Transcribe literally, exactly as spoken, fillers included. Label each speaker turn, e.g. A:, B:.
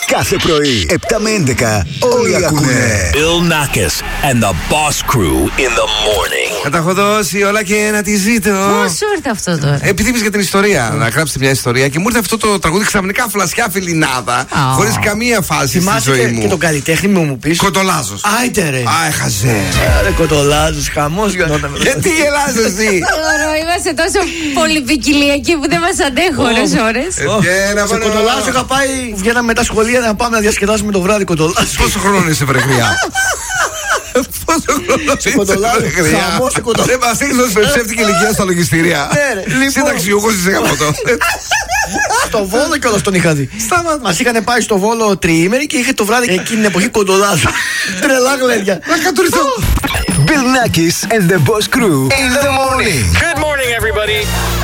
A: Κάθε πρωί, επτά με έντεκα, όλοι ακούνε.
B: Bill Nackis and the Boss Crew in the morning.
C: Θα τα έχω δώσει όλα και να τη ζήτω.
D: Πώς σου ήρθε αυτό τώρα?
C: Επειδή είπες για την ιστορία, να γράψετε μια ιστορία και μου ήρθε αυτό το τραγούδι ξαφνικά φλασιά φιλινάδα,
D: Oh.
C: χωρίς καμία φάση στη
E: Θυμάσαι
C: ζωή
E: και,
C: μου.
E: και τον καλλιτέχνη μου μου πεις.
C: Κοτολάζος.
E: Άιτε ρε.
C: Α, έχαζε.
E: Άρα κοτολάζος, χαμός γινόταν.
C: Γιατί γελάς εσύ?
D: Τώρα είμαστε τόσο πολυπικιλιακοί που δεν μας αντέχω ώρες ώρες.
C: Ε, να
E: Σε
C: βάλω-
E: κοτολάζο είχα πάει, βγαίναμε μετά σχολεία να πάμε να διασκεδάσουμε το βράδυ κοτολάζο.
C: Πόσο χρόνο είσαι, βρε γριά? Πόσο χρόνο είσαι,
E: κοτολάζο,
C: βρε γριά?
E: χαμός σε κοτολάζο.
C: Δεν μας έχεις δώσει ψεύτικη ηλικία στα λογιστήρια.
E: Ναι, ρε, λοιπόν.
C: Συνταξιούχος είσαι γαμώτο.
E: Στο Βόλο κιόλας τον είχα δει. Μας είχαν πάει στο Βόλο τριήμερη και είχε το βράδυ εκείνη την εποχή κοντολάζο. Τρελά γλέντια.
C: Να κατουριστώ.
A: Bill Nackis and the Boss Crew in the morning.
B: Good morning, everybody.